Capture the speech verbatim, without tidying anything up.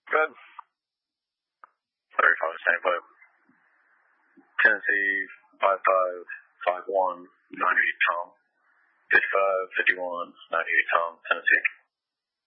Good. thirty-five, same boat. Tennessee, five five, five one, ninety-eight Tom. fifty-five, fifty-one, ninety-eight Tom, Tennessee.